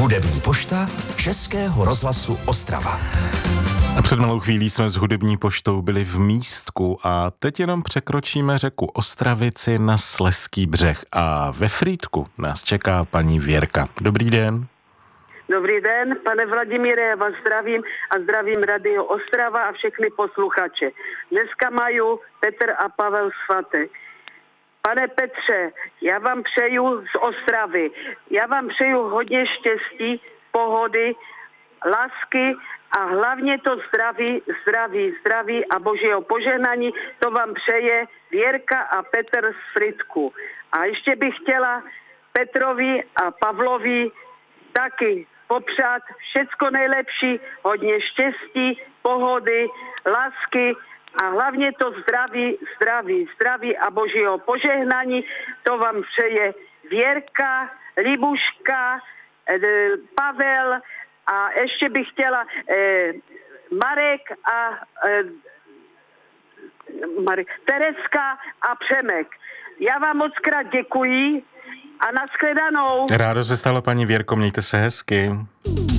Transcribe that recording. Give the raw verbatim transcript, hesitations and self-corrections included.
Hudební pošta Českého rozhlasu Ostrava. A před malou chvílí jsme s hudební poštou byli v Místku a teď jenom překročíme řeku Ostravici na Slezský břeh a ve Frýdku nás čeká paní Věrka. Dobrý den. Dobrý den, pane Vladimíre, já vás zdravím a zdravím Radio Ostrava a všechny posluchače. Dneska mají Petr a Pavel svatek. Pane Petře, já vám přeju z Ostravy, já vám přeju hodně štěstí, pohody, lásky a hlavně to zdraví, zdraví, zdraví a božího požehnání, to vám přeje Věrka a Petr z Frýdku. A ještě bych chtěla Petrovi a Pavlovi taky popřát všecko nejlepší, hodně štěstí, pohody, lásky a hlavně to zdraví, zdraví, zdraví a božího požehnání, to vám přeje Věrka, Libuška, Pavel a ještě bych chtěla eh, Marek a eh, Marek, Tereska a Přemek. Já vám moc krát děkuji a nashledanou. Rádo se stalo, paní Věrko, mějte se hezky.